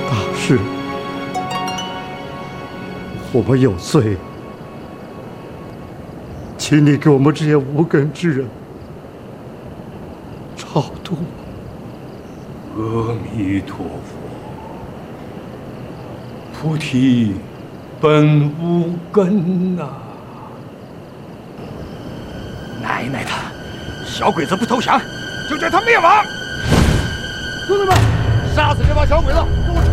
大师，我们有罪，请你给我们这些无根之人超度。 阿弥陀佛，菩提本无根呐！ 奶奶的，小鬼子不投降，就叫他灭亡！ 兄弟们，杀死这帮小鬼子！